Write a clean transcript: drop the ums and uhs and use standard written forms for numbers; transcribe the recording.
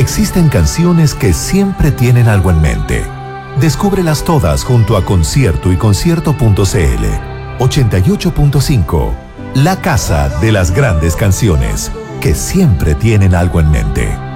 Existen canciones que siempre tienen algo en mente. Descúbrelas todas junto a Concierto y Concierto.cl. 88.5. La casa de las grandes canciones que siempre tienen algo en mente.